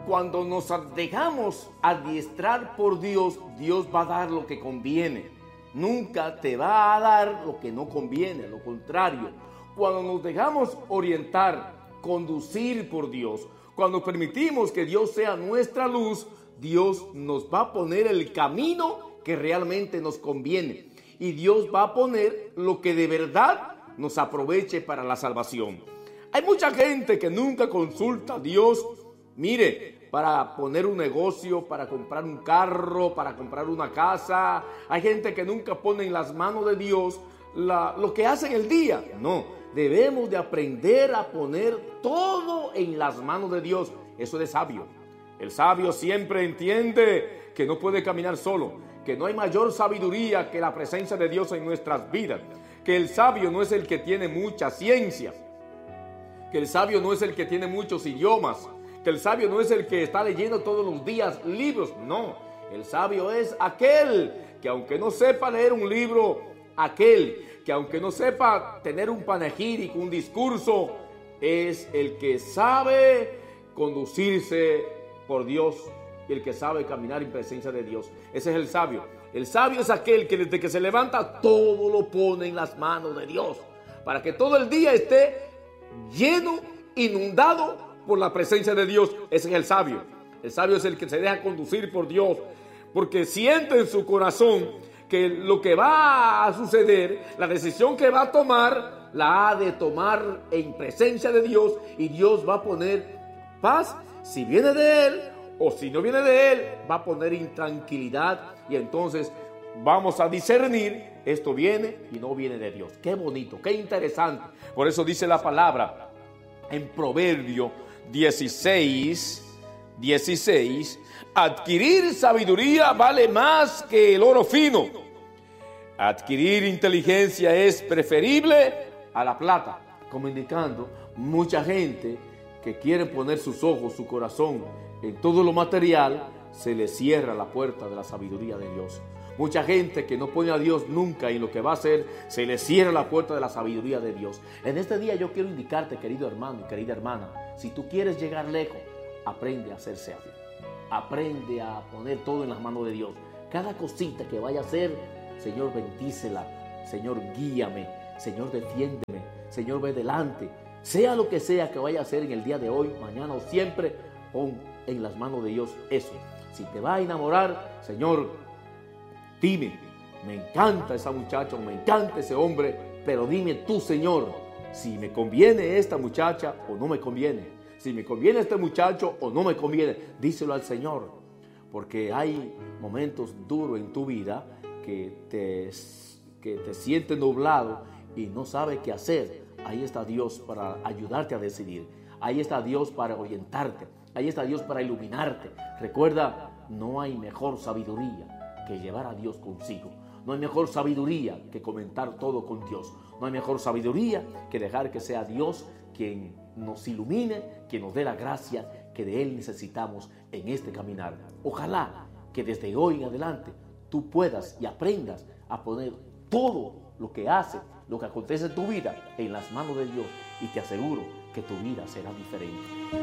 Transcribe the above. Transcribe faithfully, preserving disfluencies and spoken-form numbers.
cuando nos dejamos adiestrar por Dios, Dios va a dar lo que conviene. Nunca te va a dar lo que no conviene, lo contrario. Cuando nos dejamos orientar, conducir por Dios, cuando permitimos que Dios sea nuestra luz, Dios nos va a poner el camino que realmente nos conviene. Y Dios va a poner lo que de verdad nos aproveche para la salvación. Hay mucha gente que nunca consulta a Dios, mire, para poner un negocio, para comprar un carro, para comprar una casa. Hay gente que nunca pone en las manos de Dios la, lo que hace en el día. No, debemos de aprender a poner todo en las manos de Dios. Eso es sabio. El sabio siempre entiende que no puede caminar solo, que no hay mayor sabiduría que la presencia de Dios en nuestras vidas, que el sabio no es el que tiene mucha ciencia, que el sabio no es el que tiene muchos idiomas, que el sabio no es el que está leyendo todos los días libros. No, el sabio es aquel que aunque no sepa leer un libro, aquel que aunque no sepa tener un panegírico, un discurso, es el que sabe conducirse por Dios y el que sabe caminar en presencia de Dios. Ese es el sabio. El sabio es aquel que desde que se levanta todo lo pone en las manos de Dios, para que todo el día esté lleno, inundado por la presencia de Dios. Ese es el sabio. El sabio es el que se deja conducir por Dios, porque siente en su corazón que lo que va a suceder, la decisión que va a tomar, la ha de tomar en presencia de Dios, y Dios va a poner paz si viene de Él, o si no viene de Él, va a poner intranquilidad, y entonces vamos a discernir, esto viene y no viene de Dios. Qué bonito, qué interesante. Por eso dice la palabra en Proverbio dieciséis, dieciséis, adquirir sabiduría vale más que el oro fino. Adquirir inteligencia es preferible a la plata. Como indicando, mucha gente que quiere poner sus ojos, su corazón en todo lo material, se le cierra la puerta de la sabiduría de Dios. Mucha gente que no pone a Dios nunca en lo que va a hacer, se le cierra la puerta de la sabiduría de Dios. En este día yo quiero indicarte, querido hermano y querida hermana, si tú quieres llegar lejos, aprende a ser sabio. Aprende a poner todo en las manos de Dios. Cada cosita que vaya a hacer, Señor, bendícela. Señor, guíame. Señor, defiéndeme. Señor, ve delante. Sea lo que sea que vaya a hacer en el día de hoy, mañana o siempre, pon en las manos de Dios eso. Si te va a enamorar, Señor, dime, me encanta esa muchacha, me encanta ese hombre, pero dime tú, Señor, si me conviene esta muchacha o no me conviene. Si me conviene este muchacho o no me conviene. Díselo al Señor, porque hay momentos duros en tu vida que te, que te sientes nublado y no sabes qué hacer. Ahí está Dios para ayudarte a decidir. Ahí está Dios para orientarte. Ahí está Dios para iluminarte. Recuerda, no hay mejor sabiduría que llevar a Dios consigo. No hay mejor sabiduría que comentar todo con Dios. No hay mejor sabiduría que dejar que sea Dios quien nos ilumine, quien nos dé la gracia que de Él necesitamos en este caminar. Ojalá que desde hoy en adelante tú puedas y aprendas a poner todo lo que hace, lo que acontece en tu vida en las manos de Dios, y te aseguro que tu vida será diferente.